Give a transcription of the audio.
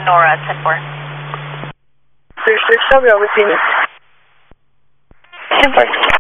Nora 10-4. 36, tell me I'll repeat it. 10-4.